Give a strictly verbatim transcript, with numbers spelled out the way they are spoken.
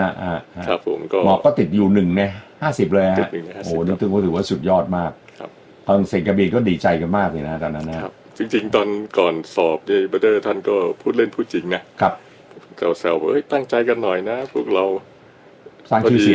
อ่าครับผมก็หมอก็ติดอยู่หนึ่งในห้าสิบเลยฮะโอ้นี่ถือว่าถือว่าสุดยอดมากครับตอนเซนกระบีก็ดีใจกันมากเลยนะตอนนั้นนะครับจริงๆตอนก่อนสอบเนี่ยบัตเตอร์ท่านก็พูดเล่นพูดจริงนะครับแซวๆว่าเฮ้ยตั้งใจกันหน่อยนะพวกเราสร้างชื่อเสียง